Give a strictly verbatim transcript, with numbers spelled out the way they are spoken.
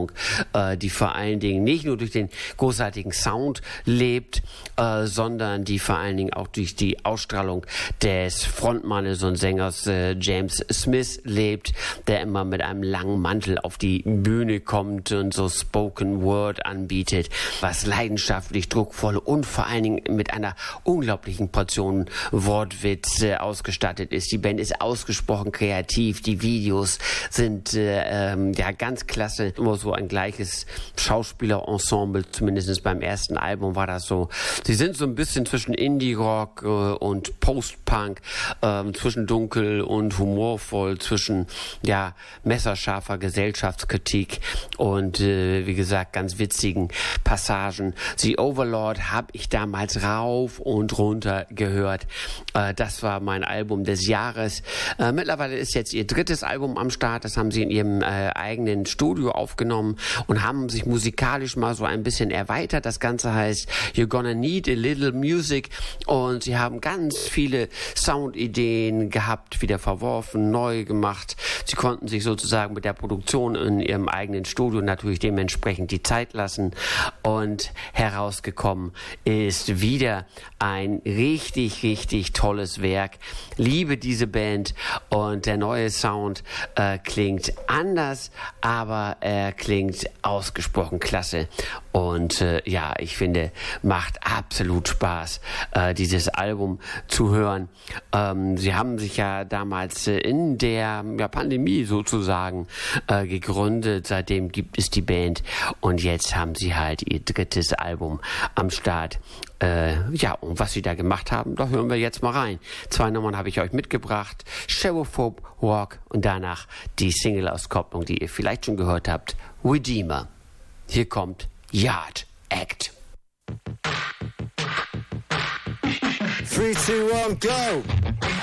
Ausstrahlung, äh, die vor allen Dingen nicht nur durch den großartigen Sound lebt, äh, sondern die vor allen Dingen auch durch die Ausstrahlung des Frontmannes und Sängers äh, James Smith lebt, der immer mit einem langen Mantel auf die Bühne kommt und so Spoken Word anbietet, was leidenschaftlich, druckvoll und vor allen Dingen mit einer unglaublichen Portion Wortwitz äh, ausgestattet ist. Die Band ist ausgesprochen kreativ, die Videos sind äh, ähm, ja ganz klasse, immer so ein gleiches Schauspielerensemble, zumindest beim ersten Album war das so. Sie sind so ein bisschen zwischen Indie-Rock äh, und Post-Punk, äh, zwischen dunkel und humorvoll, zwischen ja messerscharfer Gesellschaftskritik und äh, wie gesagt ganz witzigen Passagen. The Overlord habe ich damals rauf und runter gehört. Äh, das war mein Album des Jahres. Äh, mittlerweile ist jetzt ihr drittes Album am Start. Das haben sie in ihrem äh, eigenen Studio aufgenommen und haben sich musikalisch mal so ein bisschen erweitert. Das Ganze heißt You're Gonna Need a Little Music und sie haben ganz viele Soundideen gehabt, wieder verworfen, neu gemacht. Sie konnten sich sozusagen mit der Produktion in ihrem eigenen Studio natürlich dementsprechend die Zeit lassen und herausgekommen ist wieder ein richtig, richtig tolles Werk. Liebe diese Band und der neue Sound äh, klingt anders, aber er klingt ausgesprochen klasse und äh, ja, ich finde, macht absolut Spaß, äh, dieses Album zu hören. Ähm, sie haben sich ja damals äh, in der ja, Pandemie sozusagen äh, gegründet, seitdem gibt es die Band und jetzt haben sie halt ihr drittes Album am Start. Äh, ja, und was sie da gemacht haben, da hören wir jetzt mal rein. Zwei Nummern habe ich euch mitgebracht. Sheriffhope Walk und danach die Single-Auskopplung, die ihr vielleicht schon gehört habt, Redeemer. Hier kommt Yard Act. Three, two, one, go!